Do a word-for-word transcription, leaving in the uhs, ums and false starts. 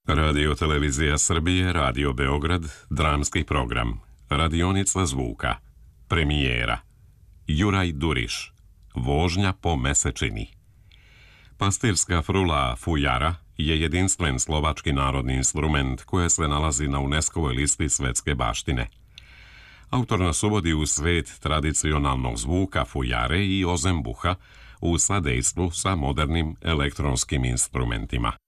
Radio Televizija Srbije, Radio Beograd, dramski program, radionica zvuka, premijera, Juraj Duriš, vožnja po mesečini. Pastirska frula fujara je jedinstven slovački narodni instrument koje se nalazi na UNESCO-voj listi svetske baštine. Autor nas uvodi u svet tradicionalnog zvuka fujare i ozembuha u sadejstvu sa modernim elektronskim instrumentima.